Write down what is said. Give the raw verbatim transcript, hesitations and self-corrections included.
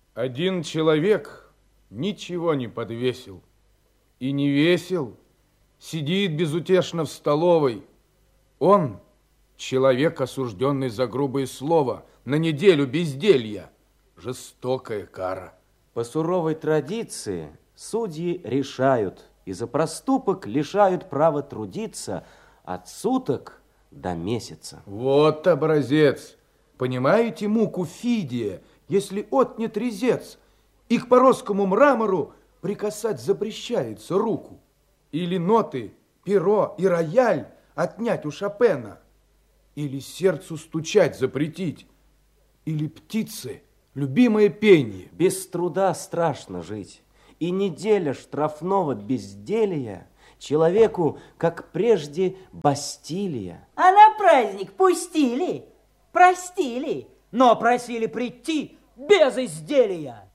Один человек ничего не подвесил и не весел, сидит безутешно в столовой. Он человек, осужденный за грубое слово, на неделю безделья. Жестокая кара. По суровой традиции судьи решают и за проступок лишают права трудиться от суток до месяца. Вот образец. Понимаете муку Фидия, если отнят резец, и к поросскому мрамору прикасать запрещается руку? Или ноты, перо и рояль отнять у Шопена? Или сердцу стучать запретить? Или птицы, любимое пение? Без труда страшно жить, и неделя штрафного безделия человеку, как прежде, Бастилия. А на праздник пустили, простили, но просили прийти без изделия.